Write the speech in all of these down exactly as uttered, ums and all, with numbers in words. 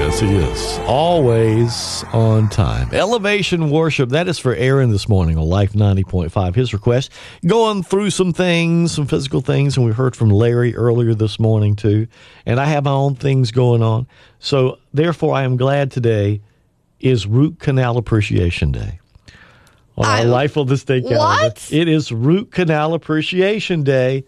is. He is. Always on time. Elevation Worship. That is for Aaron this morning on Life ninety point five. His request. Going through some things, some physical things, and we heard from Larry earlier this morning too. And I have my own things going on. So therefore, I am glad today is Root Canal Appreciation Day. On our I, Life on This Day calendar. What? It is Root Canal Appreciation Day.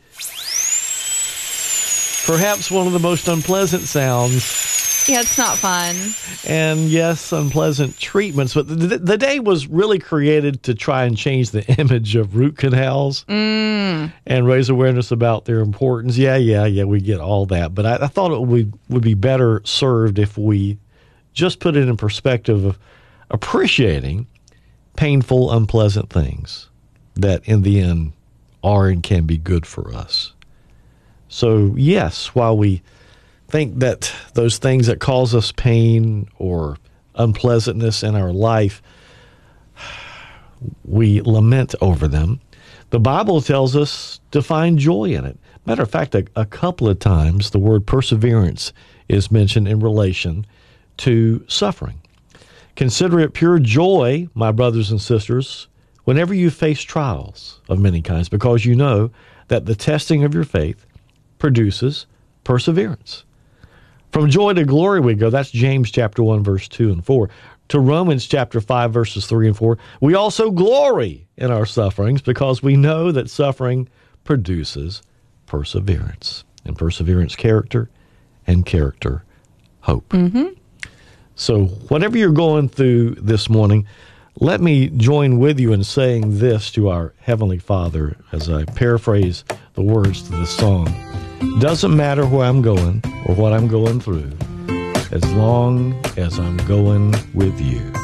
Perhaps one of the most unpleasant sounds. Yeah, it's not fun. And yes, unpleasant treatments. But the, the day was really created to try and change the image of root canals mm. and raise awareness about their importance. Yeah, yeah, yeah, we get all that. But I, I thought it would, would be better served if we just put it in perspective of appreciating painful, unpleasant things that in the end are and can be good for us. So, yes, while we think that those things that cause us pain or unpleasantness in our life, we lament over them, the Bible tells us to find joy in it. Matter of fact, a, a couple of times the word perseverance is mentioned in relation to suffering. Consider it pure joy, my brothers and sisters, whenever you face trials of many kinds, because you know that the testing of your faith produces perseverance. From joy to glory we go. That's James chapter one, verse two and four. To Romans chapter five, verses three and four. We also glory in our sufferings because we know that suffering produces perseverance. And perseverance, character, and character, hope. Mm-hmm. So whatever you're going through this morning, let me join with you in saying this to our Heavenly Father as I paraphrase the words to this song. Doesn't matter where I'm going or what I'm going through, as long as I'm going with you.